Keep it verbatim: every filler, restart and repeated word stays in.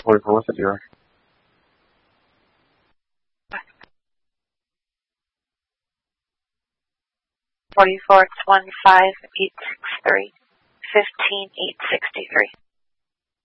twenty-four, what's the dealer? Forty-four, it's one five eight six three, fifteen eight sixty three.